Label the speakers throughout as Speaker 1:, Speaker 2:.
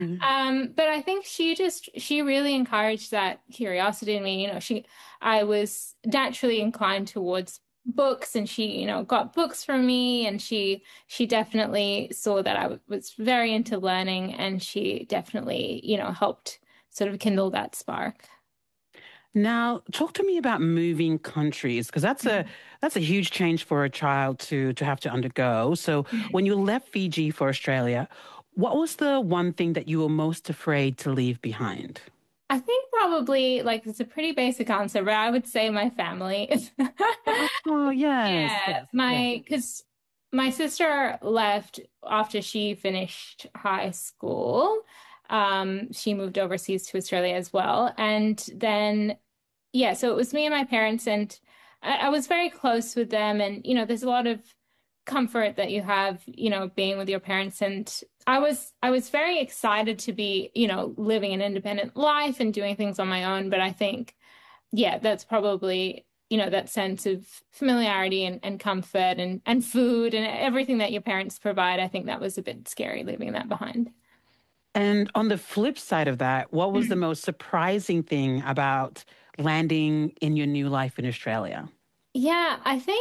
Speaker 1: But I think she really encouraged that curiosity in me. I was naturally inclined towards books and she, got books from me and she definitely saw that I was very into learning and she definitely, helped sort of kindle that spark.
Speaker 2: Now, talk to me about moving countries because that's a huge change for a child to have to undergo. So, when you left Fiji for Australia, what was the one thing that you were most afraid to leave behind?
Speaker 1: I think probably like it's a pretty basic answer, but I would say my family.
Speaker 2: Oh, yes,
Speaker 1: Yeah,
Speaker 2: yes, yes.
Speaker 1: because my sister left after she finished high school. She moved overseas to Australia as well. And then, yeah, so it was me and my parents, and I was very close with them. And, there's a lot of comfort that you have, being with your parents. And I was very excited to be, living an independent life and doing things on my own. But I think yeah, that's probably, that sense of familiarity and comfort and food and everything that your parents provide. I think that was a bit scary leaving that behind.
Speaker 2: And on the flip side of that, what was the
Speaker 1: Mhm.
Speaker 2: most surprising thing about landing in your new life in Australia?
Speaker 1: Yeah,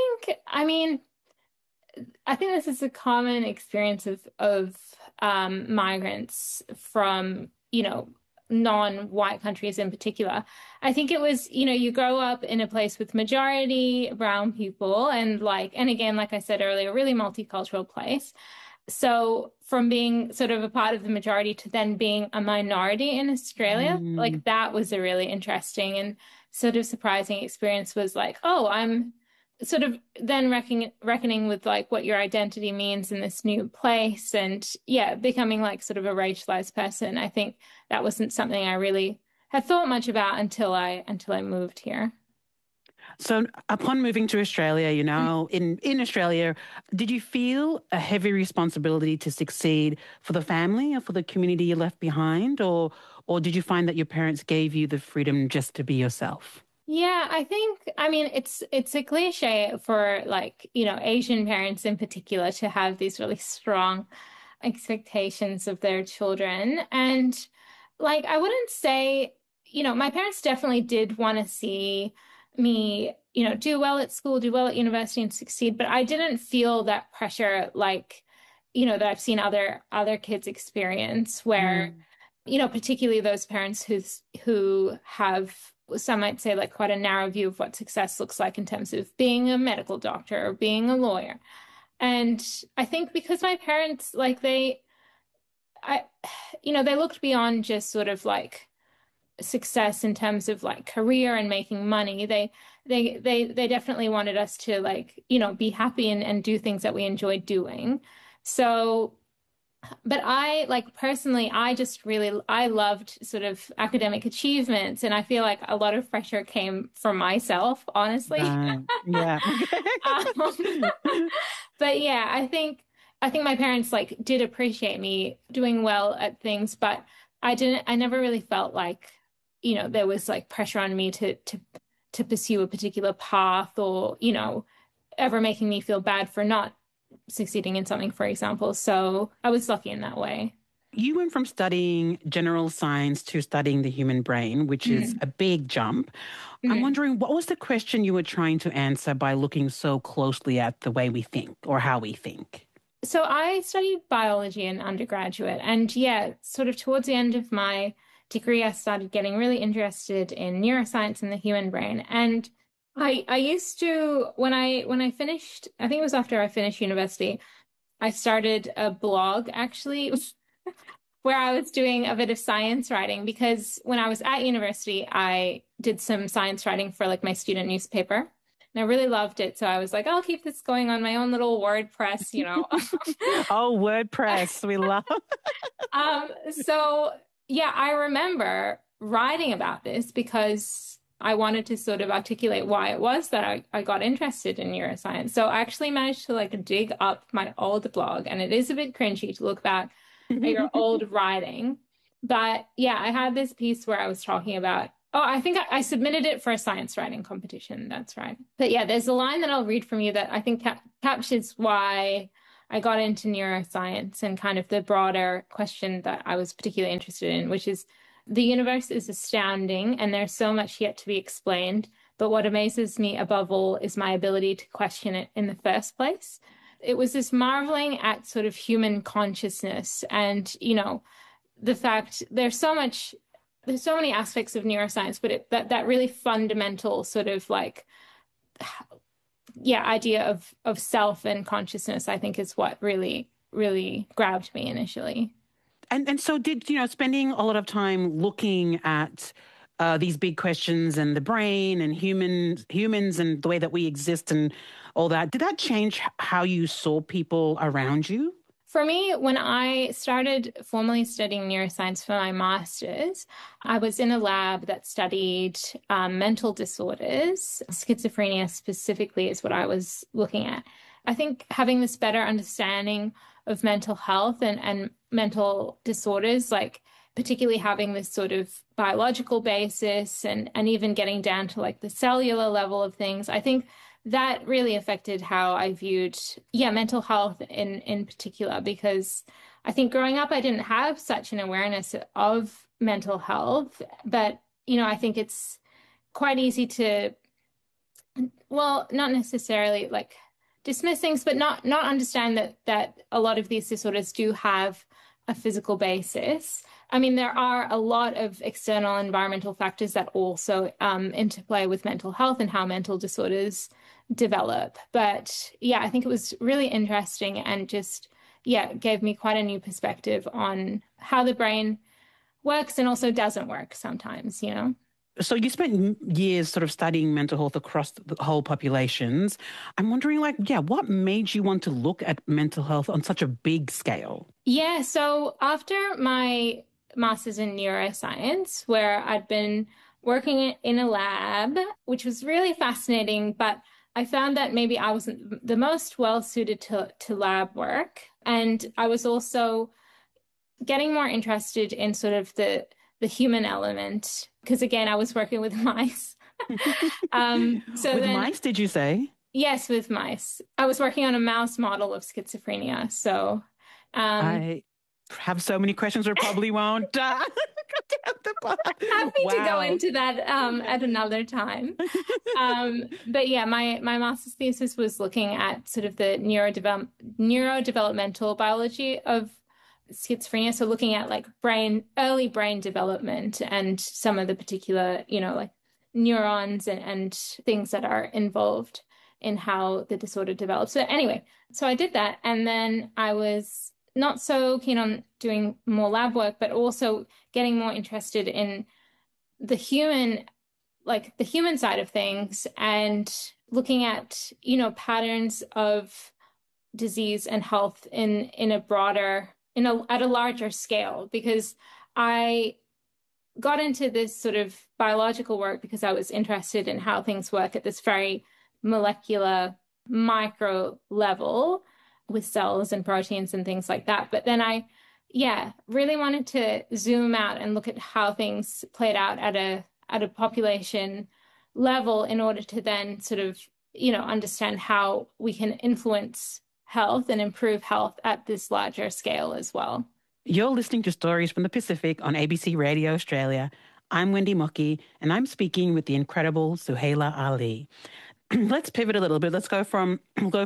Speaker 1: I think this is a common experience of migrants from, non-white countries in particular. I think it was, you grow up in a place with majority brown people and again, like I said earlier, a really multicultural place. So from being sort of a part of the majority to then being a minority in Australia,
Speaker 2: Mm,
Speaker 1: like that was a really interesting and sort of surprising experience was like, oh, I'm sort of then reckoning with like what your identity means in this new place and yeah, becoming like sort of a racialized person. I think that wasn't something I really had thought much about until I moved here.
Speaker 2: So, upon moving to Australia, in Australia, did you feel a heavy responsibility to succeed for the family or for the community you left behind, or did you find that your parents gave you the freedom just to be yourself?
Speaker 1: Yeah, I mean it's a cliche for like, Asian parents in particular to have these really strong expectations of their children. And like I wouldn't say, my parents definitely did want to see me, do well at school, do well at university and succeed, but I didn't feel that pressure like, that I've seen other kids experience where
Speaker 2: Mm.
Speaker 1: particularly those parents who have, some might say, like quite a narrow view of what success looks like in terms of being a medical doctor or being a lawyer. And I think because my parents, like I, they looked beyond just sort of like success in terms of like career and making money. They definitely wanted us to like, be happy and do things that we enjoyed doing. So but I like personally, I loved sort of academic achievements, and I feel like a lot of pressure came from myself, honestly.
Speaker 2: Right. Yeah.
Speaker 1: Um, but yeah, I think my parents like did appreciate me doing well at things, but I never really felt like, there was like pressure on me to pursue a particular path or, ever making me feel bad for not succeeding in something, for example. So I was lucky in that way.
Speaker 2: You went from studying general science to studying the human brain, which is
Speaker 1: Mhm.
Speaker 2: a big jump. I'm
Speaker 1: Mhm.
Speaker 2: wondering, what was the question you were trying to answer by looking so closely at the way we think or how we think?
Speaker 1: So I studied biology in undergraduate, and yeah, sort of towards the end of my degree, I started getting really interested in neuroscience and the human brain. And I used to when I finished, I think it was after I finished university, I started a blog actually where I was doing a bit of science writing because when I was at university, I did some science writing for like my student newspaper. And I really loved it. So I was like, I'll keep this going on my own little WordPress.
Speaker 2: Oh, WordPress, we love.
Speaker 1: So yeah, I remember writing about this because I wanted to sort of articulate why it was that I got interested in neuroscience. So I actually managed to like dig up my old blog, and it is a bit cringy to look back at your old writing. But yeah, I had this piece where I was talking about, oh, I think I submitted it for a science writing competition. That's right. But yeah, there's a line that I'll read from you that I think captures why. I got into neuroscience and kind of the broader question that I was particularly interested in, which is the universe is astounding and there's so much yet to be explained. But what amazes me above all is my ability to question it in the first place. It was this marveling at sort of human consciousness and, the fact there's so many aspects of neuroscience, but that really fundamental sort of like, yeah, idea of self and consciousness, I think is what really, really grabbed me initially.
Speaker 2: And so did, spending a lot of time looking at these big questions and the brain and humans and the way that we exist and all that, did that change how you saw people around you?
Speaker 1: For me, when I started formally studying neuroscience for my master's, I was in a lab that studied mental disorders. Schizophrenia specifically is what I was looking at. I think having this better understanding of mental health and mental disorders, like particularly having this sort of biological basis and even getting down to like the cellular level of things, I think that really affected how I viewed, mental health in particular, because I think growing up, I didn't have such an awareness of mental health. But, I think it's quite easy to, well, not necessarily like dismiss things, but not understand that a lot of these disorders do have a physical basis. I mean, there are a lot of external environmental factors that also interplay with mental health and how mental disorders develop. But yeah, I think it was really interesting and just, gave me quite a new perspective on how the brain works and also doesn't work sometimes.
Speaker 2: So you spent years sort of studying mental health across the whole populations. I'm wondering, what made you want to look at mental health on such a big scale?
Speaker 1: Yeah, so after my master's in neuroscience, where I'd been working in a lab, which was really fascinating, but I found that maybe I wasn't the most well suited to lab work. And I was also getting more interested in sort of the human element, because again, I was working with mice.
Speaker 2: With mice, did you say?
Speaker 1: Yes, with mice. I was working on a mouse model of schizophrenia. So
Speaker 2: I have so many questions we probably won't.
Speaker 1: Happy to go into that at another time. But yeah, my master's thesis was looking at sort of the neurodevelopmental biology of schizophrenia. So looking at like early brain development and some of the particular, like neurons and things that are involved in how the disorder develops. So anyway, so I did that. And then I was not so keen on doing more lab work, but also getting more interested in the human side of things and looking at, patterns of disease and health in a broader, at a larger scale, because I got into this sort of biological work because I was interested in how things work at this very molecular micro level with cells and proteins and things like that. But then I, really wanted to zoom out and look at how things played out at a population level in order to then sort of, understand how we can influence health and improve health at this larger scale as well.
Speaker 2: You're listening to Stories from the Pacific on ABC Radio Australia. I'm Wendy Mockey, and I'm speaking with the incredible Suhaila Ali. Let's pivot a little bit. Let's go from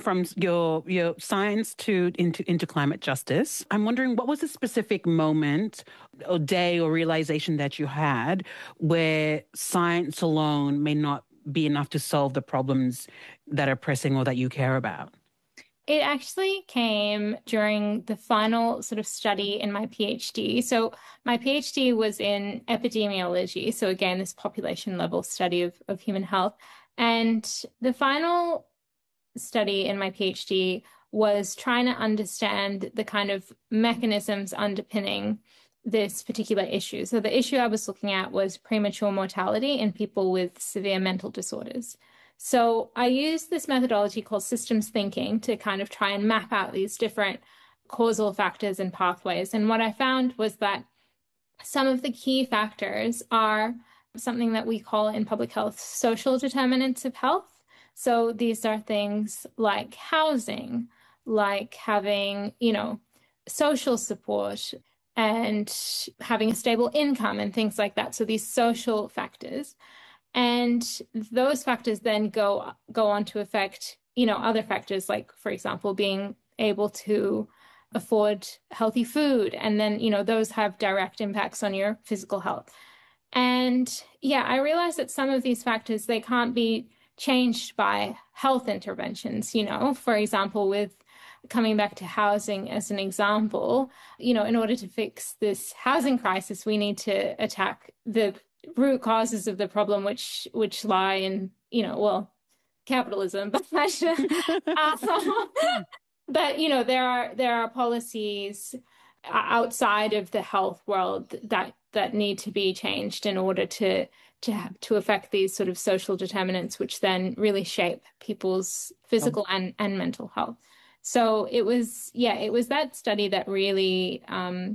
Speaker 2: your science into climate justice. I'm wondering, what was the specific moment or day or realization that you had where science alone may not be enough to solve the problems that are pressing or that you care about?
Speaker 1: It actually came during the final sort of study in my PhD. So my PhD was in epidemiology. So again, this population level study of human health. And the final study in my PhD was trying to understand the kind of mechanisms underpinning this particular issue. So the issue I was looking at was premature mortality in people with severe mental disorders. So I used this methodology called systems thinking to kind of try and map out these different causal factors and pathways. And what I found was that some of the key factors are something that we call in public health social determinants of health. So these are things like housing, like having, social support and having a stable income and things like that. So these social factors. And those factors then go on to affect, other factors like, for example, being able to afford healthy food. And then, those have direct impacts on your physical health. And yeah, I realized that some of these factors, they can't be changed by health interventions, for example, with coming back to housing as an example, in order to fix this housing crisis, we need to attack the root causes of the problem, which lie in, well, capitalism, but but there are policies outside of the health world that need to be changed in order to affect these sort of social determinants, which then really shape people's physical and mental health. So it was that study that really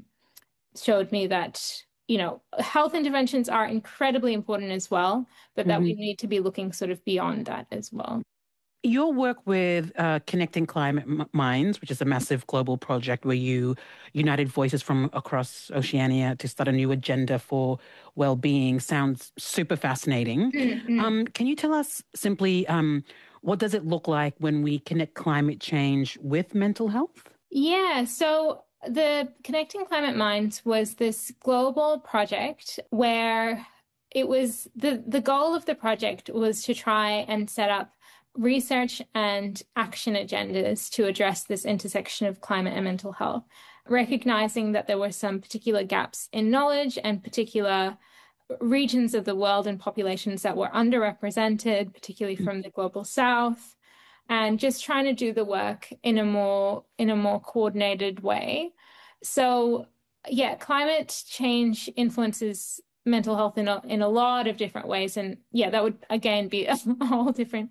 Speaker 1: showed me that, health interventions are incredibly important as well, but that we need to be looking sort of beyond that as well.
Speaker 2: Your work with Connecting Climate Minds, which is a massive global project where you united voices from across Oceania to start a new agenda for well-being, sounds super fascinating. Can you tell us simply what does it look like when we connect climate change with mental health?
Speaker 1: Yeah, so the Connecting Climate Minds was this global project where it was the goal of the project was to try and set up research and action agendas to address this intersection of climate and mental health, recognizing that there were some particular gaps in knowledge and particular regions of the world and populations that were underrepresented, particularly from the global south, and just trying to do the work in a more coordinated way. So yeah, climate change influences mental health in a lot of different ways. And yeah, that would again be a whole different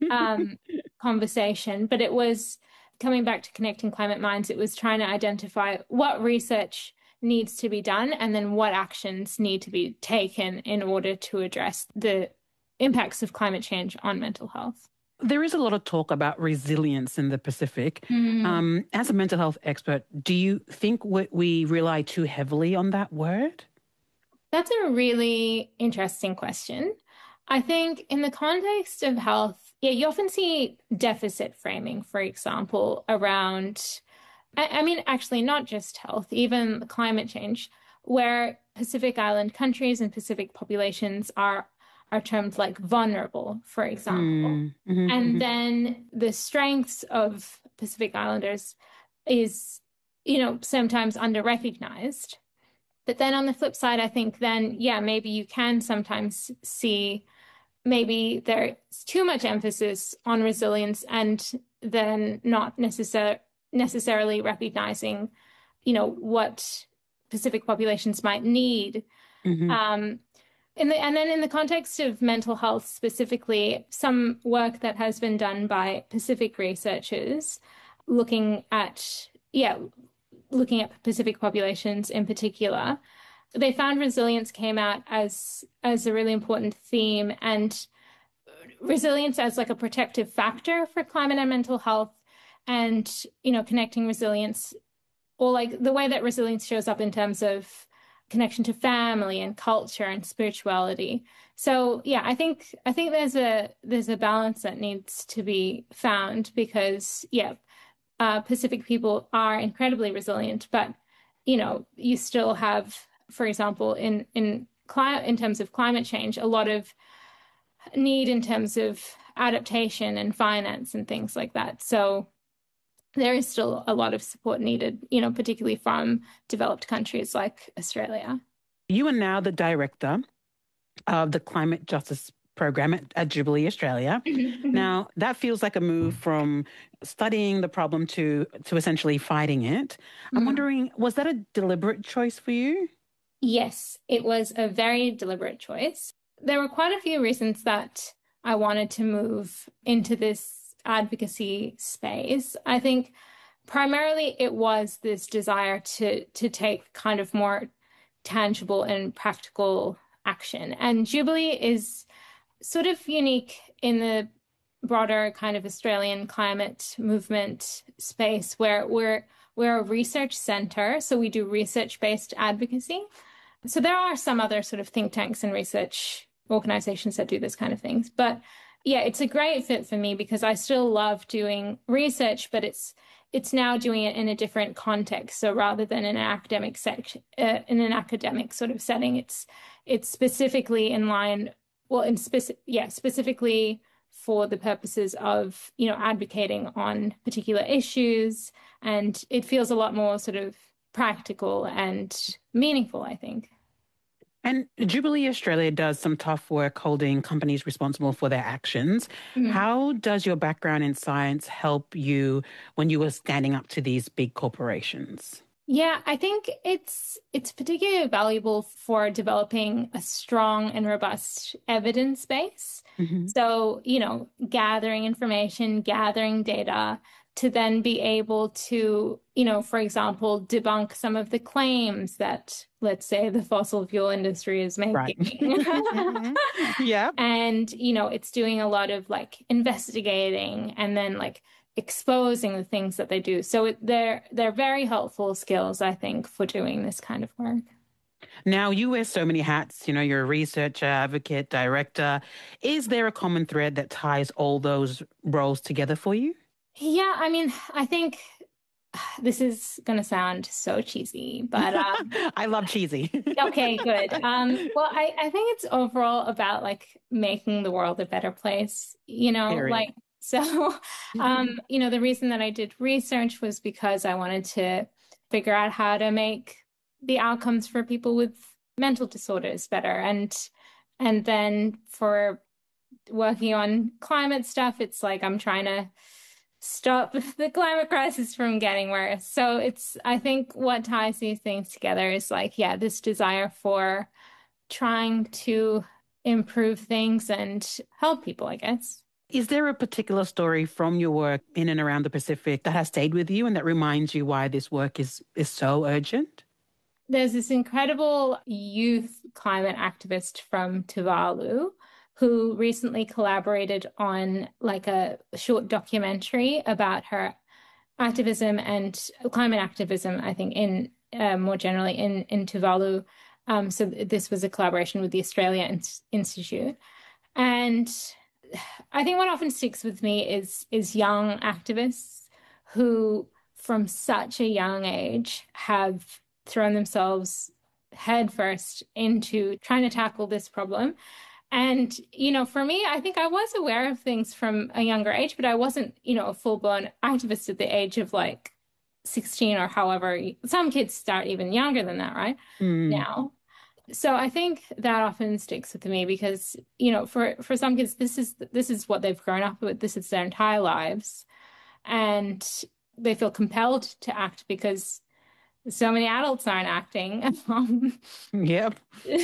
Speaker 1: conversation. But it was coming back to Connecting Climate Minds, it was trying to identify what research needs to be done and then what actions need to be taken in order to address the impacts of climate change on mental health.
Speaker 2: There is a lot of talk about resilience in the Pacific. As a mental health expert, do you think we rely too heavily on that word?
Speaker 1: That's a really interesting question. I think in the context of health, yeah, you often see deficit framing, for example, around, I mean, actually, not just health, even climate change, where Pacific Island countries and Pacific populations are termed like vulnerable, for example. And then the strengths of Pacific Islanders is, sometimes under-recognized. But then on the flip side, I think then, yeah, maybe you can sometimes see maybe there's too much emphasis on resilience and then not necessarily recognizing, what Pacific populations might need. And then in the context of mental health specifically, some work that has been done by Pacific researchers looking at Pacific populations in particular, they found resilience came out as a really important theme, and resilience as like a protective factor for climate and mental health, and connecting resilience, or like the way that resilience shows up in terms of connection to family and culture and spirituality. So yeah, I think there's a balance that needs to be found because Pacific people are incredibly resilient, but you still have, for example, in terms of climate change, a lot of need in terms of adaptation and finance and things like that. So there is still a lot of support needed, particularly from developed countries like Australia.
Speaker 2: You are now the director of the Climate Justice Program at Jubilee Australia. Now, that feels like a move from studying the problem to essentially fighting it. I'm wondering, was that a deliberate choice for you?
Speaker 1: Yes, it was a very deliberate choice. There were quite a few reasons that I wanted to move into this advocacy space. I think primarily it was this desire to take kind of more tangible and practical action. And Jubilee is sort of unique in the broader kind of Australian climate movement space where we're a research center, so we do research-based advocacy. So there are some other sort of think tanks and research organizations that do this kind of things. But yeah, it's a great fit for me because I still love doing research, but it's now doing it in a different context. So rather than in an academic in an academic sort of setting, it's specifically in line, well, specifically for the purposes of, advocating on particular issues. And it feels a lot more sort of practical and meaningful, I think.
Speaker 2: And Jubilee Australia does some tough work holding companies responsible for their actions.
Speaker 1: Mm-hmm.
Speaker 2: How does your background in science help you when you were standing up to these big corporations?
Speaker 1: Yeah, I think it's particularly valuable for developing a strong and robust evidence base.
Speaker 2: Mm-hmm.
Speaker 1: So, gathering information, gathering data to then be able to, for example, debunk some of the claims that, let's say, the fossil fuel industry is making.
Speaker 2: Right. Yeah.
Speaker 1: And, it's doing a lot of like investigating and then like exposing the things that they do. So they're very helpful skills, I think, for doing this kind of work.
Speaker 2: Now, you wear so many hats. You're a researcher, advocate, director. Is there a common thread that ties all those roles together for you?
Speaker 1: Yeah, I mean, I think this is going to sound so cheesy, but
Speaker 2: I love cheesy.
Speaker 1: Okay, good. Well, I think it's overall about like making the world a better place,
Speaker 2: Period.
Speaker 1: like so the reason that I did research was because I wanted to figure out how to make the outcomes for people with mental disorders better. And then for working on climate stuff, it's like I'm trying to stop the climate crisis from getting worse. So I think what ties these things together is like, yeah, this desire for trying to improve things and help people, I guess.
Speaker 2: Is there a particular story from your work in and around the Pacific that has stayed with you and that reminds you why this work is so urgent?
Speaker 1: There's this incredible youth climate activist from Tuvalu who recently collaborated on like a short documentary about her activism and climate activism, I think, in more generally in Tuvalu. So this was a collaboration with the Australia Institute. And I think what often sticks with me is young activists who, from such a young age, have thrown themselves headfirst into trying to tackle this problem. And, for me, I think I was aware of things from a younger age, but I wasn't, a full-blown activist at the age of like 16 or however. Some kids start even younger than that, right? Now. So I think that often sticks with me because, for some kids, this is what they've grown up with. This is their entire lives. And they feel compelled to act because so many adults aren't acting.
Speaker 2: Yep.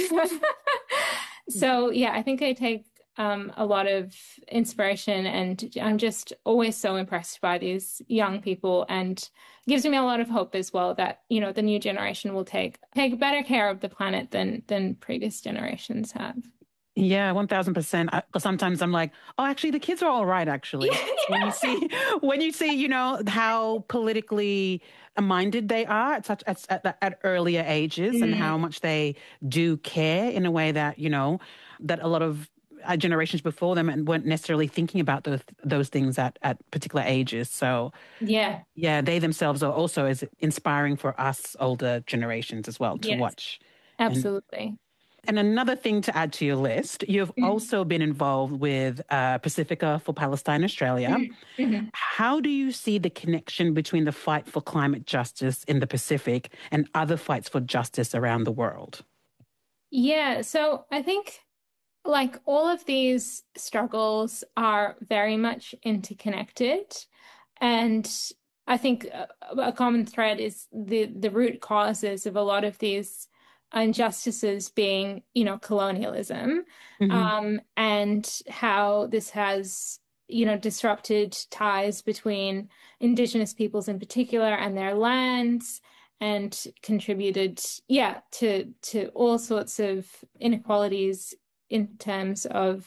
Speaker 1: So, yeah, I think I take a lot of inspiration, and I'm just always so impressed by these young people, and gives me a lot of hope as well that, the new generation will take better care of the planet than previous generations have.
Speaker 2: Yeah, 1000%. Sometimes I'm like, oh, actually, the kids are all right, actually.
Speaker 1: Yeah.
Speaker 2: When you see, how politically minded they are at earlier ages and how much they do care in a way that, that a lot of generations before them and weren't necessarily thinking about those things at particular ages. So
Speaker 1: yeah,
Speaker 2: they themselves are also as inspiring for us older generations as well to watch.
Speaker 1: Absolutely.
Speaker 2: And another thing to add to your list, you've also been involved with Pacifica for Palestine Australia. How do you see the connection between the fight for climate justice in the Pacific and other fights for justice around the world?
Speaker 1: Yeah, so I think like all of these struggles are very much interconnected. And I think a common thread is the root causes of a lot of these injustices being, colonialism, and how this has, disrupted ties between Indigenous peoples in particular and their lands, and contributed, to all sorts of inequalities in terms of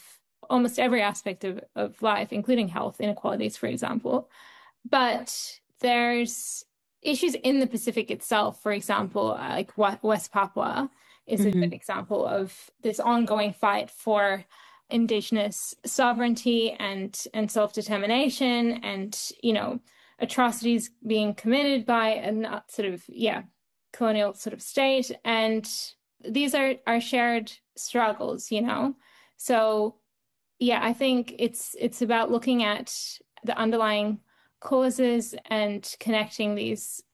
Speaker 1: almost every aspect of life, including health inequalities, for example. But there's issues in the Pacific itself. For example, like West Papua is a good
Speaker 2: Hmm.
Speaker 1: example of this ongoing fight for indigenous sovereignty and self-determination, and atrocities being committed by a sort of colonial sort of state. And these are shared struggles. So yeah, I think it's about looking at the underlying causes and connecting these